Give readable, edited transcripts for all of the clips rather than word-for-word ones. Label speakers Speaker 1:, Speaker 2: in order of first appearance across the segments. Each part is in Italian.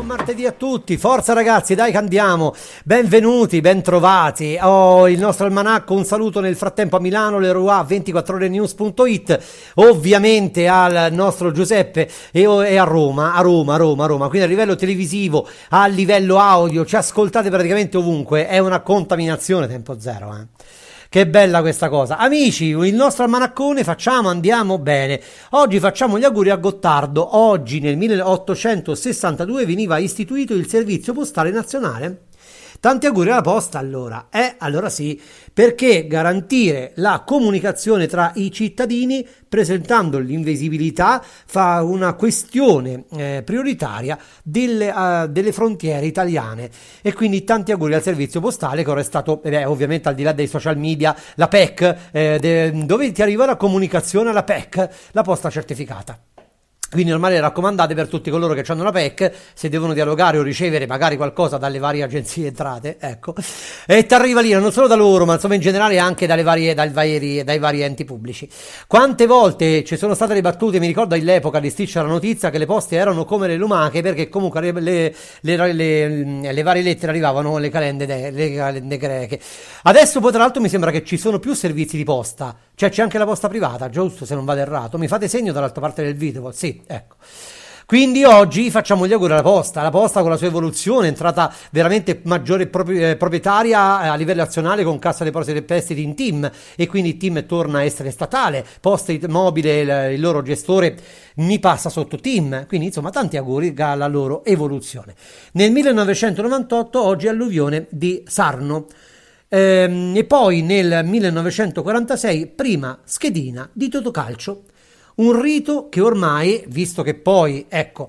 Speaker 1: Martedì a tutti, forza ragazzi, dai che andiamo, benvenuti, bentrovati. Il nostro almanacco, un saluto nel frattempo a Milano, Leroy 24orenews.it, ovviamente al nostro Giuseppe e a Roma, quindi a livello televisivo, a livello audio, ci ascoltate praticamente ovunque, è una contaminazione tempo zero, Che bella questa cosa. Amici, il nostro almanaccone andiamo bene. Oggi facciamo gli auguri a Gottardo. Oggi nel 1862 veniva istituito il servizio postale nazionale. Tanti auguri alla posta allora. Allora sì, perché garantire la comunicazione tra i cittadini presentando l'invisibilità fa una questione prioritaria delle frontiere italiane, e quindi tanti auguri al servizio postale che ora è stato, ovviamente al di là dei social media, la PEC, dove ti arriva la comunicazione alla PEC, la posta certificata. Quindi ormai raccomandate per tutti coloro che hanno la PEC, se devono dialogare o ricevere magari qualcosa dalle varie agenzie entrate, ecco, e ti arriva lì non solo da loro, ma insomma in generale anche dai vari enti pubblici. Quante volte ci sono state le battute, mi ricordo all'epoca di Striscia la Notizia, che le poste erano come le lumache, perché comunque le varie lettere arrivavano le calende greche. Adesso poi tra l'altro mi sembra che ci sono più servizi di posta, cioè c'è anche la posta privata, giusto, se non vado errato. Mi fate segno dall'altra parte del video? Sì, ecco. Quindi oggi facciamo gli auguri alla posta con la sua evoluzione è entrata veramente maggiore proprietaria a livello nazionale con Cassa Depositi e Prestiti in TIM, e quindi TIM torna a essere statale, Poste Mobile, il loro gestore mi passa sotto TIM, quindi insomma tanti auguri alla loro evoluzione. Nel 1998 oggi alluvione di Sarno. E poi nel 1946 prima schedina di Totocalcio, un rito che ormai, visto che poi ecco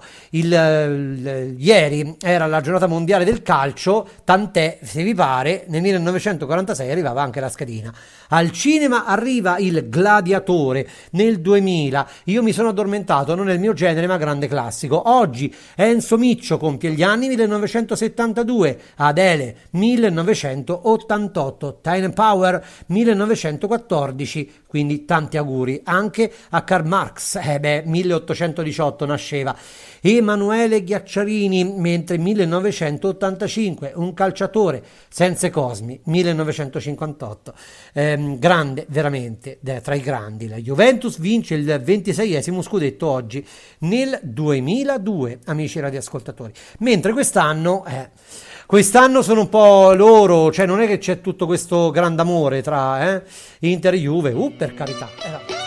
Speaker 1: ieri era la giornata mondiale del calcio, tant'è, se vi pare, nel 1946 arrivava anche la schedina. Al cinema arriva Il Gladiatore nel 2000. Io mi sono addormentato, non è il mio genere ma grande classico. Oggi Enzo Miccio compie gli anni, 1972, Adele 1988, Time Power 1914, quindi tanti auguri anche a Karl Marx, 1818 nasceva. Emanuele Ghiacciarini, mentre 1985, un calciatore senza Cosmi, 1958, grande veramente, tra i grandi. La Juventus vince il 26esimo scudetto oggi nel 2002, amici radioascoltatori, mentre quest'anno sono un po' loro, cioè non è che c'è tutto questo grande amore tra Inter e Juve, per carità.